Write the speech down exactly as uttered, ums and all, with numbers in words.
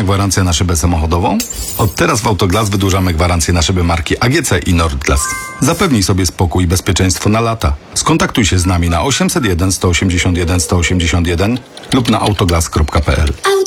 gwarancję na szybę samochodową? Od teraz w Autoglas wydłużamy gwarancję na szyby marki A G C i Nordglas. Zapewnij sobie spokój i bezpieczeństwo na lata. Skontaktuj się z nami na osiemset jeden sto osiemdziesiąt jeden sto osiemdziesiąt jeden lub na autoglas kropka p l.